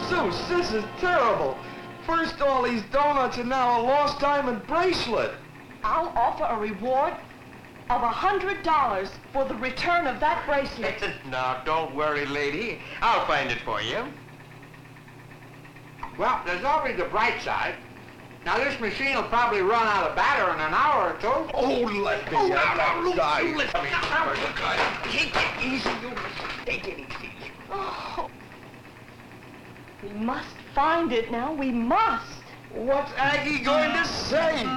Zeus, this is terrible. First all these donuts and now a lost diamond bracelet. I'll offer a reward of $100 for the return of that bracelet. Now, don't worry, lady. I'll find it for you. Well, there's always the bright side. Now, this machine will probably run out of battery in an hour or two. Oh, let me have that guy. Take it easy, you. Take it easy. Oh. We must find it now. We must. What's Aggie going to say?